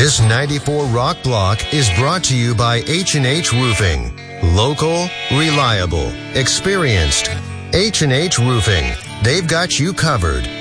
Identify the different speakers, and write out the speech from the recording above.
Speaker 1: This 94 Rock Block is brought to you by H&H Roofing. Local, reliable, experienced. H&H Roofing. They've got you covered.